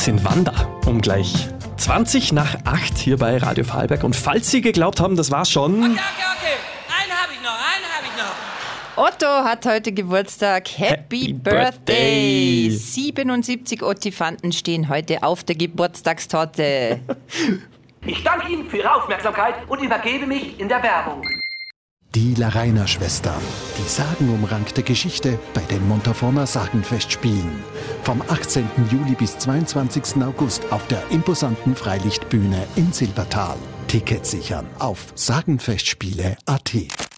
sind Wanda um gleich 20 nach 8 hier bei Radio Vorarlberg. Und falls Sie geglaubt haben, das war's schon... Okay. Einen habe ich noch. Otto hat heute Geburtstag. Happy Birthday! 77 Ottifanten stehen heute auf der Geburtstagstorte. Ich danke Ihnen für Ihre Aufmerksamkeit und übergebe mich in der Werbung. Die Larrainer-Schwestern, die sagenumrankte Geschichte bei den Montaforner Sagenfestspielen. Vom 18. Juli bis 22. August auf der imposanten Freilichtbühne in Silbertal. Tickets sichern auf sagenfestspiele.at.